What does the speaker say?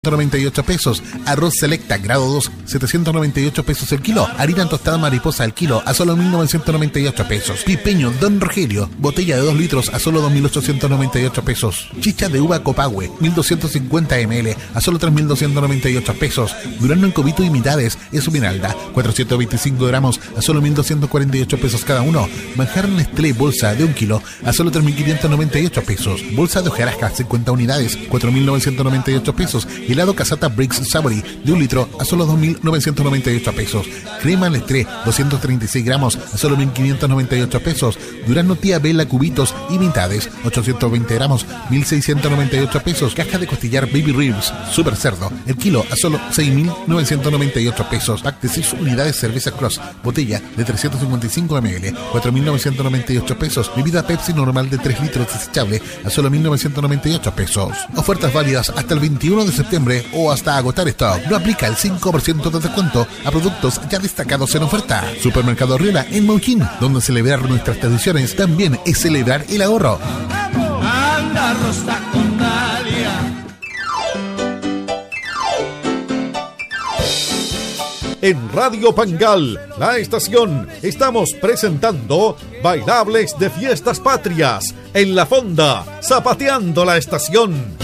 98 pesos. Arroz Selecta grado 2, 798 pesos el kilo. Harina tostada mariposa al kilo a solo 1.998 pesos. Pipeño Don Rogelio, botella de 2 litros a solo 2.898 pesos. Chicha de uva Copahue, 1.250 ml a solo 3.298 pesos. Durazno en cubito y mitades, Esmeralda, 425 gramos a solo 1.248 pesos cada uno. Manjar Nestlé bolsa de 1 kilo a solo 3.598 pesos. Bolsa de hojarasca 50 unidades, 4.998 pesos. Helado Casata Bricks Savory de 1 litro a solo 2.998 pesos. Crema Nestlé 236 gramos a solo 1.598 pesos. Durazno Tía Bella cubitos y mitades 820 gramos 1.698 pesos. Caja de costillar Baby Ribs Super Cerdo el kilo a solo 6.998 pesos. Pack de 6 unidades cerveza Cross botella de 355 ml 4.998 pesos. Bebida Pepsi normal de 3 litros desechable a solo 1.998 pesos. Ofertas válidas hasta el 21 de septiembre o hasta agotar stock. No aplica el 5% de descuento a productos ya destacados en oferta. Supermercado Riola en Mauquín, donde celebrar nuestras tradiciones también es celebrar el ahorro. Anda, Rosa con Dalia. En Radio Pangal, la estación, estamos presentando Bailables de Fiestas Patrias en la Fonda, zapateando la estación.